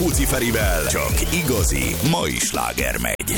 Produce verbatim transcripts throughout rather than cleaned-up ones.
Puci Ferivel csak igazi mai sláger megy.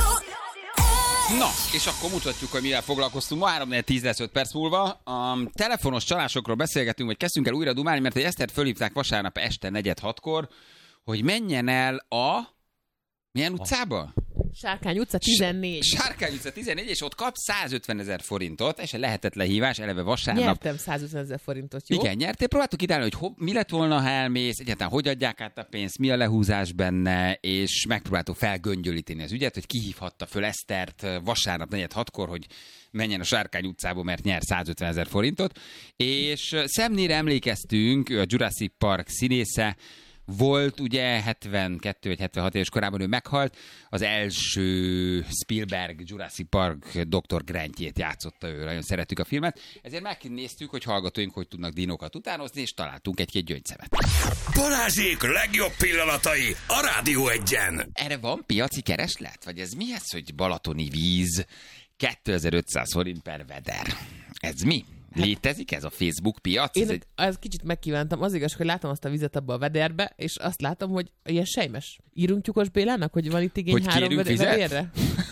Na, és akkor mutatjuk, hogy mivel foglalkoztunk. Ma három négy tíz lesz öt perc múlva. A telefonos csalásokról beszélgetünk, hogy kezdtünk el újra dumálni, mert egy Esztert fölhívták vasárnap este negyed hatkor, hogy menjen el a... Milyen utcába? Sárkány utca tizennégy. Sárkány utca tizennégy, és ott kap százötven ezer forintot, és egy lehetetlen hívás, eleve vasárnap. Nyertem százötven ezer forintot, jó? Igen, nyertél. Próbáltuk kitalálni, hogy ho, mi lett volna, ha elmész, egyáltalán hogy adják át a pénzt, mi a lehúzás benne, és megpróbáltuk felgöngyölíteni az ügyet, hogy kihívhatta föl Esztert vasárnap negyed hatkor, hogy menjen a Sárkány utcába, mert nyer százötven ezer forintot. És Sam-Neilre emlékeztünk, ő a Jurassic Park színésze, volt ugye hetvenkettő vagy hetvenhat éves korában, ő meghalt, az első Spielberg Jurassic Park doktor Grantjét játszotta ő, nagyon szerettük a filmet, ezért megnéztük, hogy hallgatóink hogy tudnak dinókat utánozni, és találtunk egy-két gyöngyszemet. Balázsék legjobb pillanatai a Rádió Egyen. Erre van piaci kereslet? Vagy ez mi ez, hogy balatoni víz, kétezer-ötszáz forint per veder? Ez mi? Létezik ez a Facebook piac? Én ez egy... egy... kicsit megkívántam. Az igaz, hogy látom azt a vizet abba a vederbe, és azt látom, hogy ilyen sejmes. Írunk Tyukos Bélának, hogy van itt igény hogy három veder- vederre?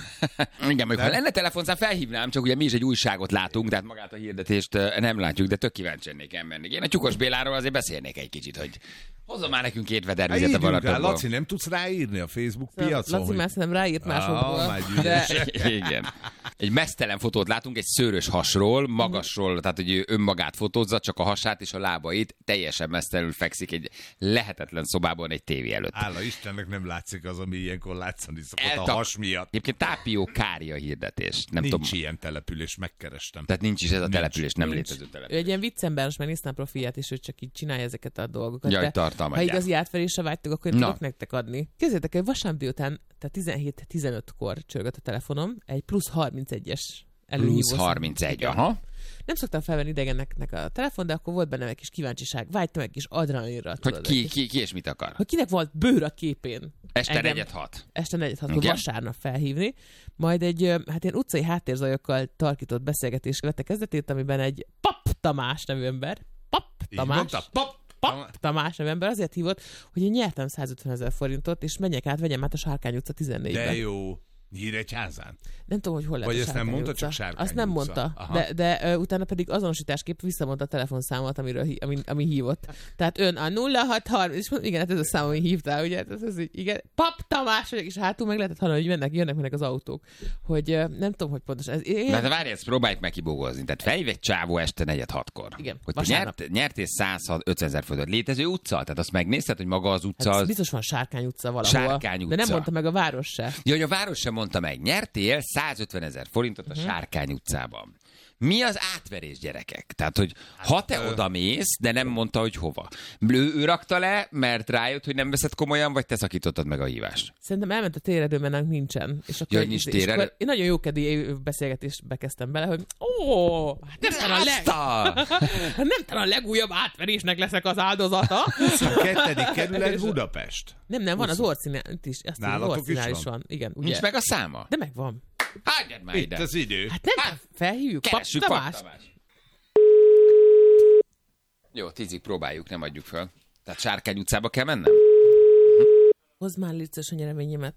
Igen, meg ha lenne telefonszám, felhívnám, csak ugye mi is egy újságot látunk, tehát magát a hirdetést nem látjuk, de tök kíváncsi lennék elmenni. Én a Tyukos Béláról azért beszélnék egy kicsit, hogy hozzon már nekünk két vedervizet a Balatonból. Laci, nem tudsz ráírni a Facebook Szóval piacon? Laci már szerintem ráírt másokból. Ah, de... Igen. Egy mesztelen fotót látunk, egy szőrös hasról, magasról, tehát hogy ő önmagát fotózza, csak a hasát és a lábait, teljesen mesztelenül fekszik egy lehetetlen szobában egy tévé előtt. Hála Istennek nem látszik az, ami ilyenkor látszani szokott Elta... a has miatt. Egyébként Tápió Kária hirdetés. Nem nincs tudom. ilyen település, megkerestem. Tehát nincs is ez a nincs, település, nem nincs. létező Ő település. egy ilyen viccember, most már néztem profilját, és ő csak így csinálja ezeket a dolgokat. Jaj, de tartalmadják. ha igazi átverésre vágytok, akkor én Na. tudok nektek adni. Képzeljétek el, vasárnap délután, tehát tizenhét tizenötkor csörgött a telefonom, egy plusz harmincegyes előhívó. Plusz harmincegy, aha. Nem szoktam felvenni idegeneknek a telefon, de akkor volt bennem egy kis kíváncsiság, vágytam egy kis adrenalinra. Hogy tudod, ki, egy- ki, ki és mit akar. hogy kinek volt bőr a képén. Este engem negyed hat. Este negyed hatkor Igen. vasárnap felhívni, majd egy ö, hát ilyen utcai háttérzajokkal tarkított beszélgetés vette kezdetét, amiben egy Pap Tamás nevű ember, Pap Így Tamás, mondta, pap, Pap Tamás nevű ember azért hívott, hogy én nyertem százötven ezer forintot, és menjek át, vegyem át a Sárkány utca tizennégybe. de jó. Nyíregyházán? Nem tudom, hogy hol lett Vagy a ezt nem Sárkány mondta, utca. csak Sárkány Azt nem utca. mondta, Aha. de, de ö, utána pedig azonosításképp visszamondta a telefonszámot, amiről, hi- ami, ami hívott. Tehát ön a nulla hat harminc, és mondom, igen, hát ez a szám, ami hívtál, ugye? Ez, ez, így, igen. Pap Tamás vagyok, és hátul meg lehetett hallani, hogy jönnek, jönnek mennek az autók. Hogy ö, nem tudom, hogy pontosan. Ez, én... De várj, ezt próbáljuk meg kibógozni. Tehát felhív egy csávó este negyed hatkor. Igen, Hogy te vasárnap. nyert, nyertél százötven ezer forintot. Létező utca? Tehát azt megnézted, hogy maga az utca Hát az... biztos van Sárkány utca valahol. Sárkány De utca. nem mondta meg a város se. Ja, hogy a város sem mondta meg. Nyertél százötven ezer forintot a Mhm. Sárkány utcában. Mi az átverés, gyerekek? Tehát, hogy ha te ö- oda mész, de nem mondta, hogy hova. Ő, ő rakta le, mert rájött, hogy nem veszed komolyan, vagy te szakítottad meg a hívást? Szerintem elment a téredő, mert nálunk nincsen. És akkor, Ja, hogy nincs és téredő? akkor én nagyon jókedély beszélgetést bekezdtem bele, hogy ó, hát nem talán a, leg... Drászta! hát nem talán a legújabb átverésnek leszek az áldozata. huszonkettő kerület Budapest. Nem, nem, van az orcinál is. Azt hiszem, az Nálatok orcinál is is van? van. Igen, ugye? Nincs meg a száma? De megvan. Hagyjad már Itt ide! az idő. Hát nem, hát, felhívjuk. Keressük Pap Pap Tamás. Tamás. Jó, tízig próbáljuk, nem adjuk fel. Tehát Sárkány utcába kell mennem? Hozd már létszős a nyereményemet.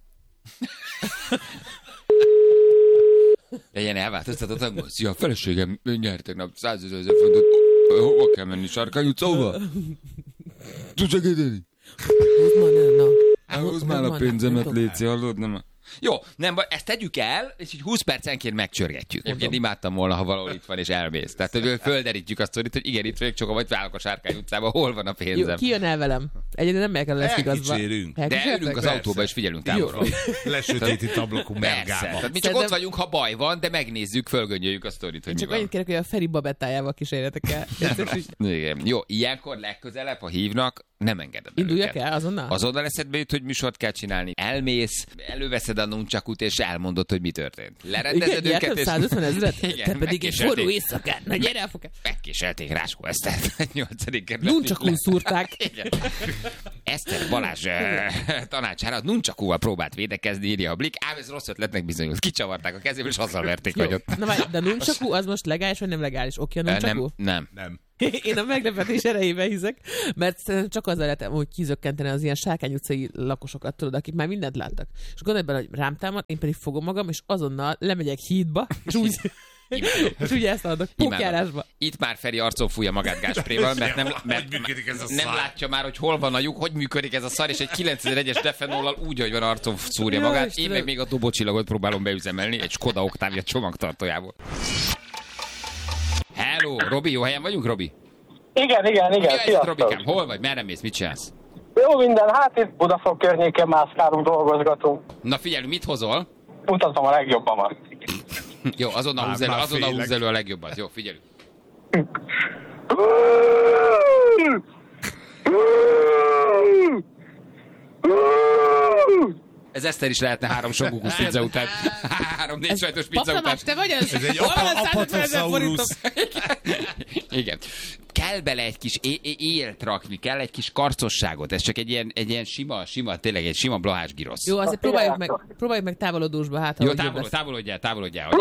De ilyen elváltoztatott angol. Szia, a feleségem nyert tegnap százezer forintot. Hova kell menni? Sárkány utca, hova? Tudsz segíteni? Hozd már, ne, na. Hát, hozd már a pénzemet, léci, hallod? Nem. Jó, nem baj, ezt tegyük el, és így húsz percenként megcsörgetjük. Én imádtam volna, ha valahol itt van, és elmész. Tehát, hogy földerítjük azt, hogy itt, hogy igen, itt vagyok, csak vagy válok a Sárkány utcában, hol van a Jó, pénzem. ki jön el velem? Egyedül nem megyek el, lesz igazba. Elkicsérünk. De Elkísértek? ülünk az Persze. autóba, és figyelünk távolról. Lesötétít ablakú Persze. mergába. Tehát mi csak Szerintem- ott vagyunk, ha baj van, de megnézzük, fölgöngyöljük a sztorit, hogy mi Csak van. annyit kérek, hogy a Feri babettájával kísérjetek el. Egyszer így- Igen. Jó, ilyenkor legközelebb, ha hívnak, nem engeded el Induljak őket. el azonnal? Azonnal eszedbe jut, hogy műsort kell csinálni. Elmész, előveszed a nuncsakut, és elmondod, hogy mi történt. Lerendezed Igen, őket, nyertem és... százötven ezret? Igen, Te pedig egy megkísérték. forró éjszakát. Na gyere, elfogad. Megkísérték Ráskó Esztert. nyolcadik kerület. Nuncsakún szúrták. Igen. Eszter Balázs eh, tanácsára nuncsakúval próbált védekezni, írja a Blik, ám ez rossz ötletnek bizonyult. Kicsavarták a kezéből, és azzal verték Jó. vagyot. Na várj, de a nuncsakú az most legális, vagy nem legális? Oké a Eh, nuncsakú? Nem, nem. Nem. Én a meglepetés erejében hiszek, mert csak azzal lehet, hogy kizökkenteni az ilyen Sárkány utcai lakosokat, tudod, akik már mindent láttak. És gondolj bele, hogy rám támad, én pedig fogom magam, és azonnal lemegyek hídba, és úgy... És ugye ezt adok, pókjárásba. Itt már Feri arcon fújja magát gáspréval, mert nem, mert nem látja már, hogy hol van a lyuk, hogy működik ez a szar, és egy kilencezer-es defenollal úgy, hogy van arcon szúrja magát. Én meg még a dobócsillagot próbálom beüzemelni egy Skoda Octavia csomagtartójából. Hello, Robi, jó helyen vagyunk, Robi? Igen, igen, igen. Mi a Robikám, hol vagy? Merre mész? Mit csinálsz? Jó minden, hát itt Budafok környéken mászkálunk, dolgozgatunk. Na figyelj, mit hozol? Mutatom a legjobbamat. Jó, azonnal húz elő, azonnal húz elő a legjobbat. Jó, figyelj. Ez Eszter is lehetne három songukusz pizza után. Három-négy sajtos pizza után. Te vagy az? Ez egy apatosaurus. Igen. Kell bele egy kis é- é- élt rakni, kell egy kis karcosságot. Ez csak egy ilyen, egy ilyen sima, sima, tényleg egy sima blahás girosz. Jó, azért próbáljuk meg, próbáljuk meg távolodósba, hát Jó, távol, távolodjál, távolodjál.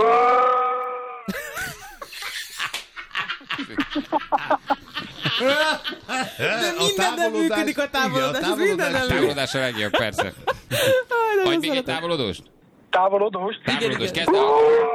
De minden nem működik a távolodás, ez minden nem működik. Távolodás a legjobb, persze. Adj még egy távolodóst? Távolodóst? Távolodóst, kezd el.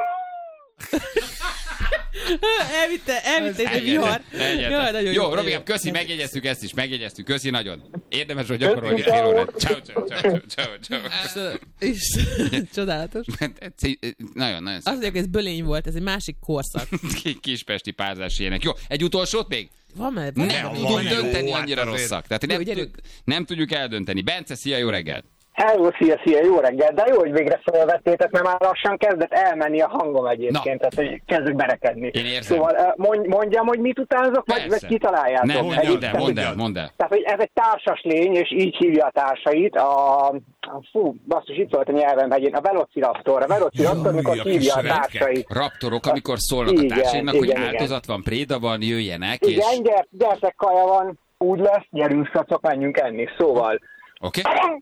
Elvitte, elvitte egy vihar. Jó, Robikám, köszi, megjegyeztük ezt is, megjegyeztük, köszi nagyon. Érdemes, hogy gyakorolni egy fél órát. Ciao, ciao, ciao, ciao, ciao. És csodálatos. Nagyon, nagyon Azt mondják, ez bölény volt, ez egy másik korszak. Kispesti párzás ilyenek. Jó, egy utolsót még? Van már? Nem, Nem, tudjuk dönteni, jó, annyira hát azért. rosszak. Tehát nem, Jó, tudjuk, nem tudjuk eldönteni. Bence, szia, jó reggelt! Hello, szia, szia, jó reggel, de jó, hogy végre felvettétek, mert már lassan kezdett elmenni a hangom egyébként, Na. tehát hogy kezdek berekedni. Én érzem. Szóval mond, mondjam, hogy mit utánzok, vagy, vagy kitaláljátok? Nem, nem, mondd el, mondd el, mondd el. Tehát, hogy ez egy társas lény, és így hívja a társait, a... a fú, basszus, itt volt a nyelvem hegyén, a Velociraptor, a Velociraptor, amikor a hívja a kis retke. társait. Raptorok, amikor szólnak a Igen, társainak, hogy igen, áldozat van, préda van, jöjjenek, és... Igen, gyert, gyertek, kaja van, úgy lesz, gyerünk, szacok, menjünk enni, szóval... Oké?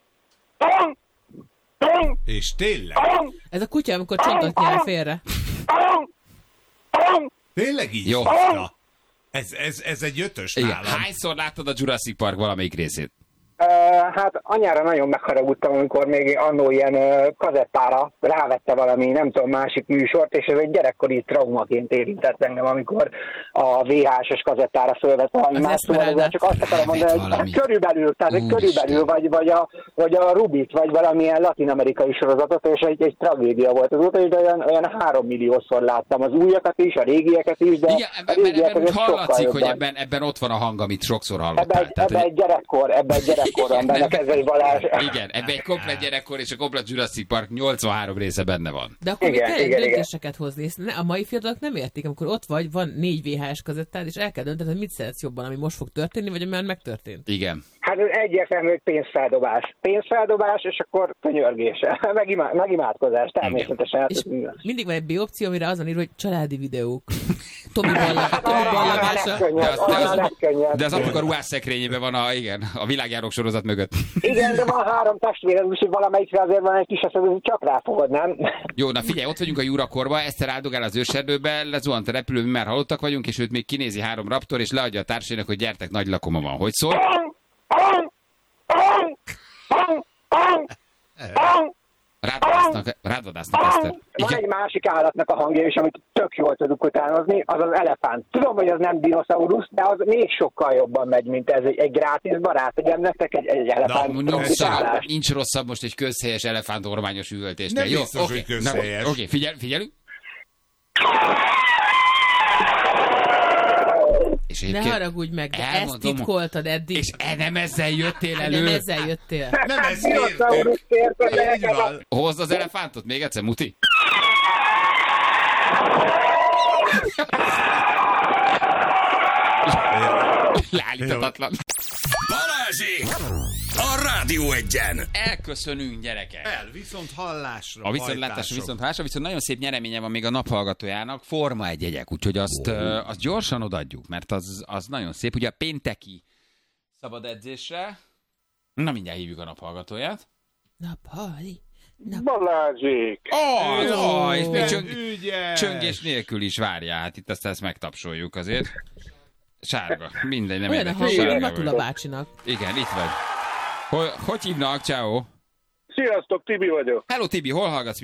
És tényleg? Ez a kutya, amikor csontot nyel félre. Tényleg így? Jó. Na. Ez, ez, ez egy ötös Igen. nálam. Hányszor láttad a Jurassic Park valamelyik részét? Uh, hát anyára nagyon megharagudtam, amikor még annó ilyen uh, kazettára rávette valami, nem tudom, másik műsort, és ez egy gyerekkori traumaként érintett engem, amikor a vé há es-es kazettára fölvett valami Az más, szóval Esmeraldát. csak azt akarom mondani, hogy valami. körülbelül, tehát egy körülbelül, vagy, vagy, a, vagy a Rubit, vagy valamilyen latin-amerikai sorozatot, és egy, egy tragédia volt azóta, és de olyan, olyan három milliószor láttam az újakat is, a régieket is, de Igen, a ebben, ebben, régiek ebben úgy azért sokkal hallatszik, hogy jobban. ebben, ebben ott van a hang, amit sokszor Ebbe hallottál. egy, ebbe egy gyerekkor, ebbe egy gyerekkorban benne kezdve Balázs. Igen, ebben egy komplet gyerekkor és a komplet Jurassic Park nyolcvanhárom része benne van. De akkor Igen, még kell igen, döntéseket hozni. Ezt ne- a mai fiatalok nem értik, amikor ott vagy, van négy vé há es kazettád, és el kell döntened, hogy mit szeretsz jobban, ami most fog történni, vagy ami már megtörtént. Igen. Hát ez egyértelmű, hogy pénzfeldobás. Pénzfeldobás, és akkor könyörgés. Megimá- megimádkozás, természetesen. Hát És ez minden. mindig van egy B opció, amire az van írva, hogy családi videók. Tomi ballag- Tomi ballagása. De az, de, az, Legkönnyebb. de az apuka ruhás szekrényében van a, igen, a világjárók sorozat mögött. Igen, de van három testvérem, úgyhogy valamelyikre azért van egy kis eset, hogy csak ráfogod, nem? Jó, na figyelj, ott vagyunk a Jurakorba, Eszter áldogál az őserdőbe, lezuhant a repülő, mi már halottak vagyunk, és őt még kinézi három raptor, és leadja a társainak, hogy gyertek, nagy lakoma van. Hogy szól? Rád vadásznak, rád vadásznak, Eszter. Van Igen. egy másik állatnak a hangja is, amit tök jól tudunk utánozni, az az elefánt. Tudom, hogy az nem dinoszaurusz, de az még sokkal jobban megy, mint ez egy, egy grátis barát. Adjam nektek egy, egy elefánt. Mondom, Ez szóval nincs rosszabb most egy közhelyes elefántormányos üvöltésnél. Nem Jó, biztos, oké. hogy közhelyes. Na, Oké, figyel, figyelünk. És Ne egyébként haragudj meg, de ezt elmondom, titkoltad eddig. és e- nem ezzel jöttél Nem elő. ezzel jöttél. Nem ezt Dinoszaurusz értük. érted, Így van. Hozd az elefántot még egyszer, Muti. Leállíthatatlan. Balázsék! A Rádió Egyen! Elköszönünk, gyerekek. El, viszont hallásra. A viszontlátásra, viszonthallásra, viszont nagyon szép nyereménye van még a naphallgatójának, Forma egy jegyek, úgyhogy azt, uh, azt gyorsan odaadjuk, mert az, az nagyon szép. Ugye a pénteki szabad edzésre, na mindjárt hívjuk a naphallgatóját. Naphali. Balázsék! Oh, oh, és még csöng, Ügyes. csöngés nélkül is várjál, hát itt azt ezt megtapsoljuk azért. Sárga. Mindegy, nem Olyan a érdekes. hangja, mint Sárga Matula vagy. bácsinak. Igen, itt vagy. Hol, hogy hívnak? Ciao. Sziasztok, Tibi vagyok. Hello Tibi, hol hallgatsz